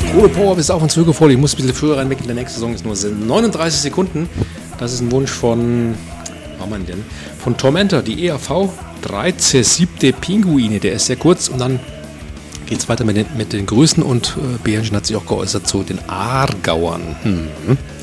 Kohle Power bis auf uns zurückgefordert. Ich muss ein bisschen früher reinwecken. Der nächste Song ist nur 39 Sekunden. Das ist ein Wunsch von, was haben wir denn? Von Tormentor, die EAV 13 siebte Pinguine. Der ist sehr kurz und dann geht es weiter mit den Größen und Bärenchen hat sich auch geäußert zu den Aargauern.